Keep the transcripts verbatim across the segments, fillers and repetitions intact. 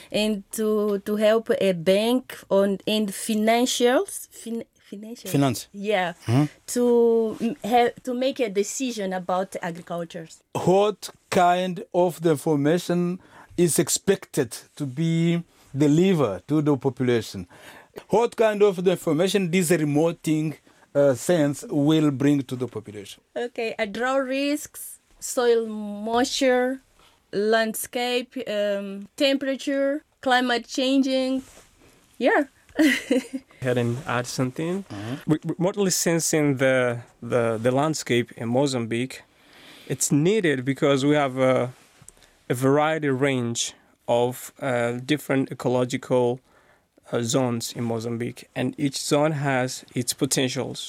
and to to help a bank on and financials fin, financial Finance. yeah mm-hmm. to have to make a decision about agriculture. What kind of the information is expected to be delivered to the population? What kind of the information this remoting uh, sense will bring to the population? Okay, uh, drought risks, soil moisture, landscape, um, temperature, climate changing. Yeah. Ahead and add something. Mm-hmm. Re- remotely sensing the, the the landscape in Mozambique, it's needed because we have a, a variety range of uh, different ecological uh, zones in Mozambique, and each zone has its potentials.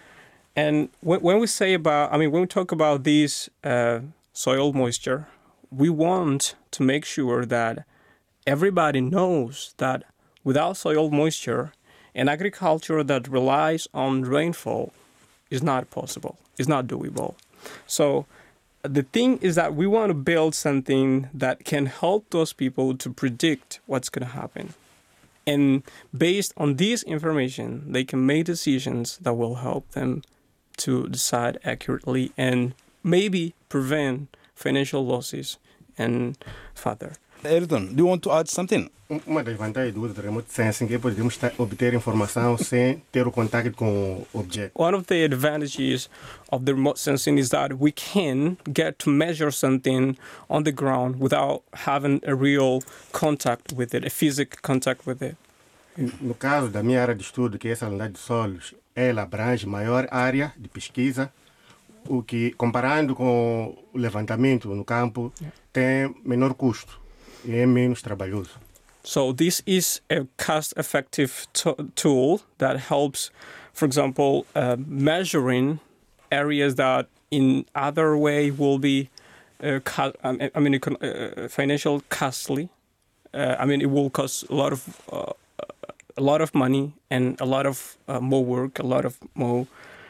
And when, when we say about, I mean, when we talk about this uh, soil moisture, we want to make sure that everybody knows that without soil moisture, an agriculture that relies on rainfall is not possible, is not doable. So the thing is that we want to build something that can help those people to predict what's going to happen. And based on this information, they can make decisions that will help them to decide accurately and maybe prevent financial losses and further. Ayrton, do you want to add something? Uma das vantagens do uso do remote sensing é podemos obter informação sem ter o contato com o objeto. One of the advantages of the remote sensing is that we can get to measure something on the ground without having a real contact with it, a physical contact with it. No caso da minha área de estudo, que é a salinidade de solos, ela abrange maior área de pesquisa, o que, comparando com o levantamento no campo, yeah. tem menor custo e é menos trabalhoso. So this is a cost-effective t- tool that helps, for example, uh, measuring areas that in other way will be, uh, co- I mean, uh, financial costly. Uh, I mean, it will cost a lot of uh, a lot of money and a lot of uh, more work, a lot of more,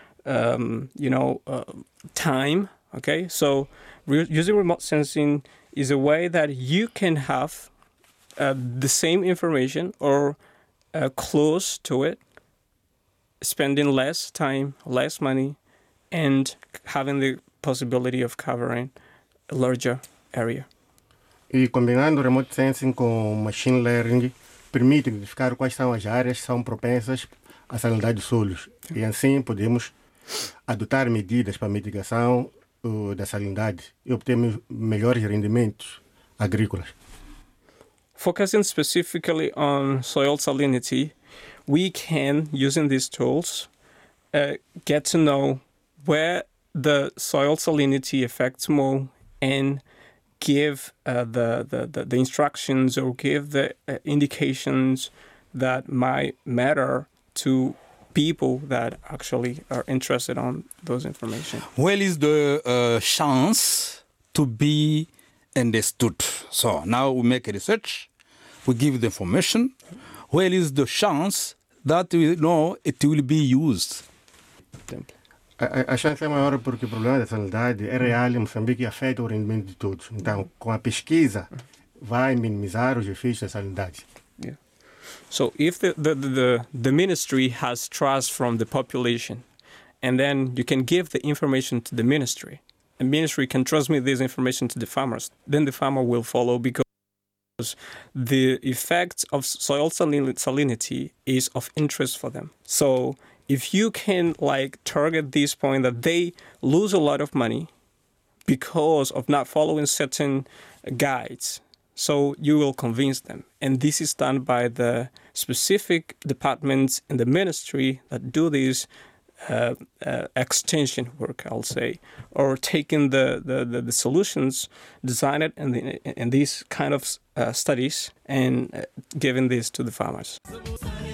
um, you know, uh, time. Okay, so re- using remote sensing is a way that you can have Uh, the same information or uh, close to it, spending less time, less money, and having the possibility of covering a larger area. E combinando remote sensing com machine learning, permite identificar quais são as áreas que são propensas à salinidade de solos. E assim podemos adotar medidas para a mitigação uh, da salinidade e obter me- melhores rendimentos agrícolas. Focusing specifically on soil salinity, we can, using these tools, uh, get to know where the soil salinity affects more and give uh, the, the, the, the instructions or give the uh, indications that might matter to people that actually are interested on those information. Where is the uh, chance to be understood? So now we make a research. We give the information. Where is the chance that we know it will be used? A, a chance é maior porque o problema da salinidade é real em Moçambique e afeta o rendimento de todos. Então, com a pesquisa, vai minimizar os efeitos da salinidade. Yeah. So if the, the, the, the ministry has trust from the population, and then you can give the information to the ministry, the ministry can transmit this information to the farmers, then the farmer will follow because the effects of soil salin- salinity is of interest for them. So if you can like target this point that they lose a lot of money because of not following certain guides, so you will convince them. And this is done by the specific departments in the ministry that do this uh, uh, extension work, I'll say, or taking the, the, the, the solutions, design it in, the, in these kind of uh, studies and uh, giving this to the farmers.